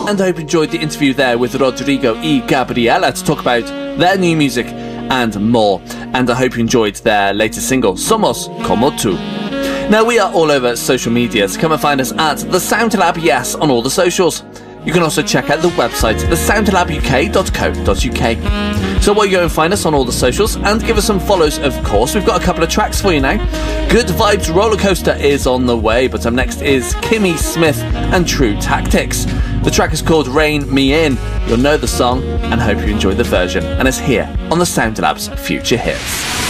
And I hope you enjoyed the interview there with Rodrigo y Gabriela to talk about their new music and more. And I hope you enjoyed their latest single, Somos Como Tu. Now, we are all over social media, so come and find us at The Sound Lab, yes, on all the socials. You can also check out the website, thesoundlabuk.co.uk. So while you go and find us on all the socials and give us some follows, of course, we've got a couple of tracks for you now. Good Vibes Rollercoaster is on the way, but up next is Kimmy Smith and True Tactics. The track is called Rein Me In. You'll know the song and hope you enjoy the version, and it's here on the Sound Lab's Future Hits.